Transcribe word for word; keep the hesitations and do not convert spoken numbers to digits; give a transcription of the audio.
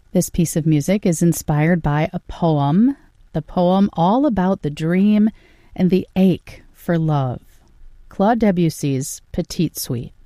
This piece of music is inspired by a poem, the poem all about the dream and the ache for love, Claude Debussy's Petite Suite.